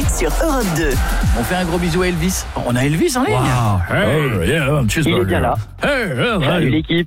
sur Europe 2. On fait un gros bisou à Elvis. On a Elvis en ligne. Wow. Hey, yeah, Il est bien là. Salut l'équipe.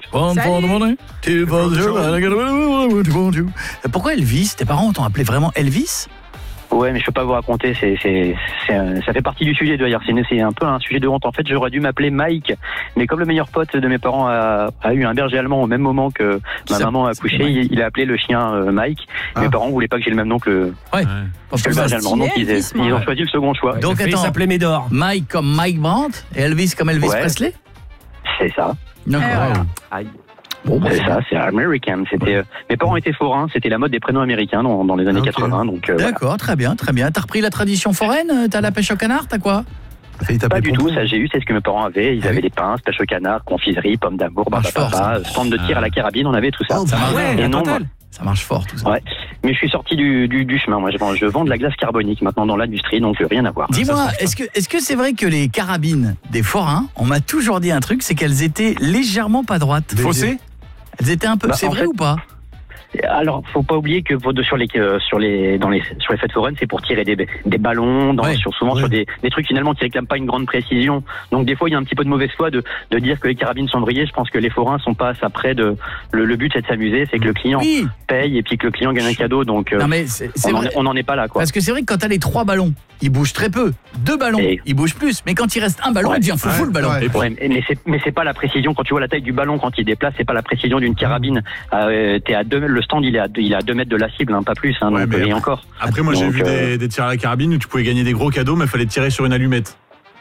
Pourquoi Elvis? Tes parents t'ont appelé vraiment Elvis? Ouais, mais je peux pas vous raconter, ça fait partie du sujet d'ailleurs, c'est un peu un sujet de honte. En fait, j'aurais dû m'appeler Mike, mais comme le meilleur pote de mes parents a eu un berger allemand au même moment que ma maman a accouché, il a appelé le chien Mike. Mes parents voulaient pas que j'ai le même nom que le berger allemand, donc ils ont choisi le second choix. Donc attends, il s'appelait Médor. Mike comme Mike Brandt et Elvis comme Elvis Presley? C'est ça. D'accord. Bon, c'est ça, c'est American. C'était mes parents étaient forains, c'était la mode des prénoms américains dans les années 80. Donc d'accord, très bien, très bien. T'as repris la tradition foraine? T'as la pêche au canard? T'as quoi? Pas du tout, ça j'ai eu, c'est ce que mes parents avaient. Ils avaient des pinces, pêche au canard, confiserie, pommes d'amour, stand de tir à la carabine, on avait tout ça. Ça marche fort tout ça. Ouais. Mais je suis sorti du chemin. Moi, je vends de la glace carbonique maintenant dans l'industrie, donc rien à voir. Dis-moi, est-ce que c'est vrai que les carabines des forains, on m'a toujours dit un truc, c'est qu'elles étaient légèrement pas droites. Faussées? Elles étaient un peu. C'est vrai ou pas? Alors, faut pas oublier que sur les fêtes foraines, c'est pour tirer des ballons, souvent sur des trucs finalement qui réclament pas une grande précision. Donc des fois, il y a un petit peu de mauvaise foi de dire que les carabines sont brillées. Je pense que les forains sont pas ça près de. Le but c'est de s'amuser, c'est que le client paye et puis que le client gagne un cadeau. Donc non, mais on n'en est pas là, quoi. Parce que c'est vrai que quand t'as les 3 ballons, ils bougent très peu. 2 ballons, ils bougent plus. Mais quand il reste un ballon, il devient fou le ballon. Mais c'est pas la précision. Quand tu vois la taille du ballon quand il déplace, c'est pas la précision d'une carabine. T'es à 2 mètres, le stand il est à 2 mètres de la cible, pas plus. Et encore. Après, moi j'ai vu des tirs à la carabine où tu pouvais gagner des gros cadeaux, mais il fallait tirer sur une allumette.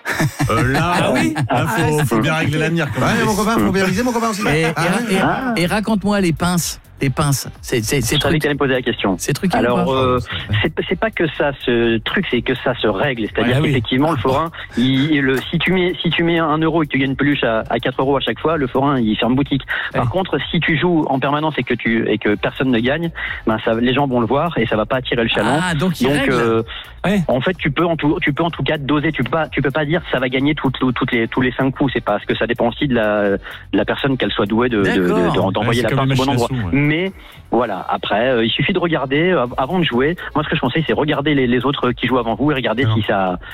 Faut bien régler la mire. Mon copain, faut bien viser mon copain aussi. Et raconte-moi les pinces. Les pinces, c'est je savais que t'allais me poser la question. C'est truqué. Alors, c'est pas que ça se truc, c'est que ça se règle. C'est-à-dire qu'effectivement, le forain, si tu mets 1 euro et que tu gagnes une peluche à 4 euros à chaque fois, le forain il ferme boutique. Par contre, si tu joues en permanence et que personne ne gagne, les gens vont le voir et ça va pas attirer le chaland. En fait, tu peux en tout cas doser. Tu peux pas dire ça va gagner tous les 5 coups. C'est parce que ça dépend aussi de la personne, qu'elle soit douée d'envoyer la pince au bon endroit. Mais voilà, après, il suffit de regarder avant de jouer. Moi, ce que je conseille, c'est regarder les autres qui jouent avant vous et regarder si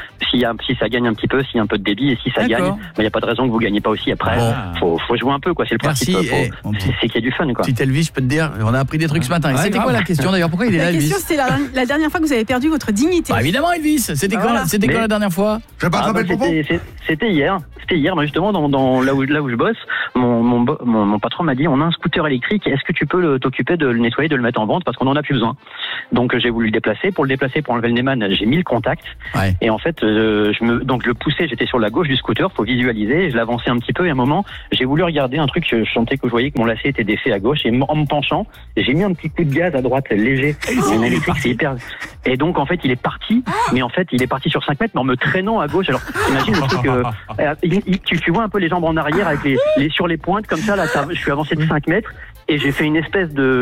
ça gagne un petit peu, s'il y a un peu de débit, et si ça gagne, il n'y a pas de raison que vous gagnez pas aussi. Après, faut jouer un peu, quoi. C'est le principe. C'est qu'il y a du fun, quoi. Petit Elvis, je peux te dire, on a appris des trucs ce matin. C'était quoi la question d'ailleurs? Pourquoi il est là, Elvis? La question, c'était la dernière fois que vous avez perdu votre dignité. Évidemment, Elvis. C'était quand la dernière fois? Je vais pas attraper le pompon. C'était hier. Justement, dans là où je bosse, mon patron m'a dit, on a un scooter électrique. Est-ce que tu peux t'occuper de le nettoyer, de le mettre en vente parce qu'on en a plus besoin. Donc j'ai voulu le déplacer. Pour enlever le Neyman, j'ai mis le contact. Et en fait, je le poussais. J'étais sur la gauche du scooter. Faut visualiser. Je l'avançais un petit peu. Et à un moment, j'ai voulu regarder un truc. Je sentais que je voyais que mon lacet était défait à gauche. Et en me penchant, j'ai mis un petit coup de gaz à droite léger. Un électrique, c'est hyper. Et donc en fait, il est parti. Mais en fait, il est parti sur 5 mètres, mais en me traînant à gauche. Alors imagine le truc. Tu vois un peu les jambes en arrière avec les sur les pointes comme ça. Là, je suis avancé de 5 mètres. Et j'ai fait une espèce de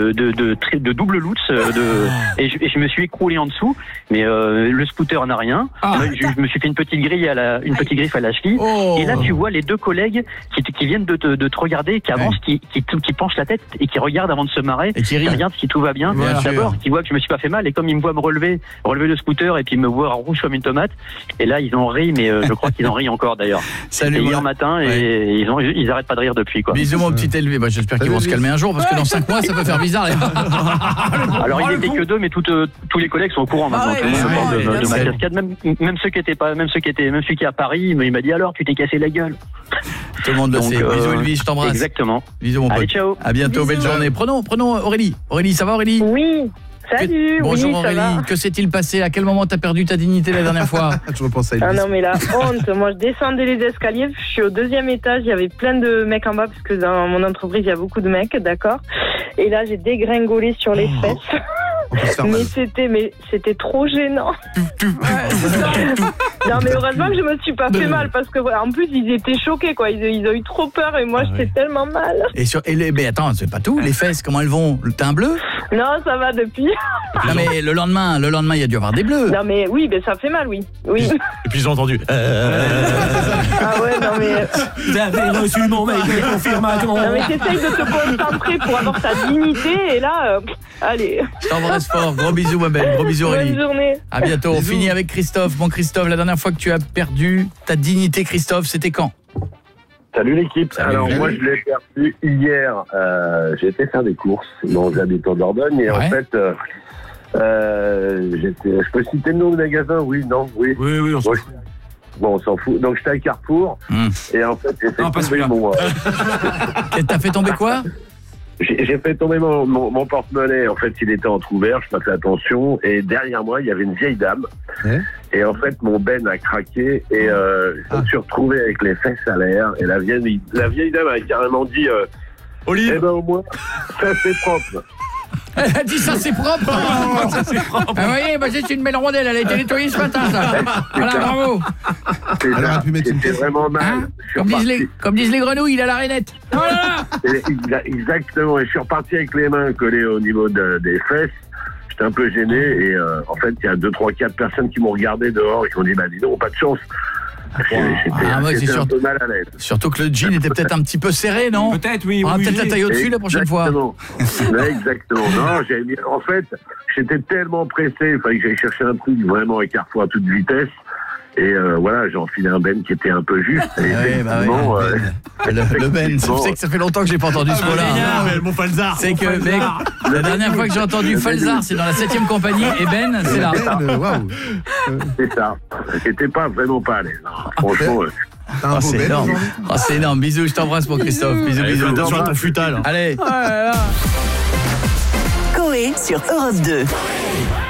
double lutz et je me suis écroulé en dessous, mais le scooter n'a rien. Je me suis fait une petite griffe à la cheville. Et là tu vois les 2 collègues qui viennent de te regarder, qui avancent, qui penchent la tête et qui regardent avant de se marrer, qui regardent si tout va bien. D'abord qui voient que je me suis pas fait mal, et comme ils me voient me relever le scooter et puis me voir rouge comme une tomate, et là ils ont ri, mais je crois qu'ils en rient encore d'ailleurs. C'était hier matin et ils arrêtent pas de rire depuis, quoi. Bisous mon petit Elvis. J'espère qu'ils vont se calmer un jour, parce que dans 5 mois ça peut faire bizarre. Alors il n'était que 2, mais tous les collègues sont au courant maintenant. De ma cascade, même ceux qui est à Paris, il m'a dit, alors tu t'es cassé la gueule. Tout le monde le sait. Bisous Elvis, je t'embrasse. Exactement. Bisous mon pote. Allez, ciao. À bientôt, belle journée. Prenons Aurélie. Aurélie, ça va Aurélie? Oui. Salut. Bonjour ça Aurélie, va. Que s'est-il passé? À quel moment t'as perdu ta dignité la dernière fois? Je repense à Elvis. Non mais la honte. Moi je descendais les escaliers, je suis au 2e étage, il y avait plein de mecs en bas parce que dans mon entreprise il y a beaucoup de mecs, d'accord. Et là j'ai dégringolé sur les fesses. Mais c'était trop gênant. Non, mais heureusement que je me suis pas fait mal parce que, en plus, ils étaient choqués, quoi. Ils ont eu trop peur et moi, j'étais tellement mal. Mais attends, c'est pas tout. Les fesses, comment elles vont? T'as un bleu? Non, ça va depuis. Non, mais le lendemain, il y a dû avoir des bleus. Non, mais oui, ça fait mal, oui. Et puis ils ont entendu. Ah ouais, non, mais. Vous avez reçu mon mail de confirmation. Non, mais t'essayes de te concentrer pour avoir ta dignité et là, allez. Je t'embrasse fort. Gros bisous, ma belle. Gros bisous, Aurélie. Bonne journée. À bientôt. On finit avec Christophe. Bon, Christophe, la dernière fois que tu as perdu ta dignité, Christophe, c'était quand? Salut l'équipe. Salut. Alors moi je l'ai perdu hier. J'ai été faire des courses. Bon, j'habite en Dordogne et en fait, je peux citer le nom du magasin? Oui, non, oui. Oui, on s'en fout. Bon, on s'en fout. Donc j'étais à Carrefour et en fait j'ai fait tomber mon. T'as fait tomber quoi? J'ai fait tomber mon porte-monnaie. En fait, il était entrouvert. Je passais attention et derrière moi il y avait une vieille dame. Et en fait, mon ben a craqué et je me suis retrouvé avec les fesses à l'air. Et la vieille dame a carrément dit Olive. Eh ben au moins, ça c'est propre. Elle a dit ça c'est propre. Ça c'est propre. Ah oui, bah c'est une belle rondelle, elle a été nettoyée ce matin ça. Voilà, bravo. C'était vraiment mal. Comme disent les grenouilles, il a la rainette. Oh là là. Exactement, et je suis reparti avec les mains collées au niveau des fesses. J'étais un peu gêné et en fait il y a 2, 3, 4 personnes qui m'ont regardé dehors et qui m'ont dit bah dis donc, pas de chance. J'étais un peu mal à l'aise. Surtout que le jean était peut-être un petit peu serré, non? Peut-être, oui. On va peut-être la taille au-dessus la prochaine fois. Exactement. Non, en fait, j'étais tellement pressé, il fallait que j'aille chercher un truc vraiment à Carrefour à toute vitesse. Et voilà, j'ai enfilé un ben qui était un peu juste. Et le ben, je sais que ça fait longtemps que j'ai pas entendu ce mot-là. Le mot falzar. C'est que, mec, la dernière fois que j'ai entendu falzar, c'est dans la 7e compagnie, et ben, c'est là. C'est ça. J'étais vraiment pas à l'aise. Franchement. C'est énorme. C'est énorme. Bisous, je t'embrasse pour Christophe. Bisous. Attention à ton futal. Allez. Coé sur Europe 2.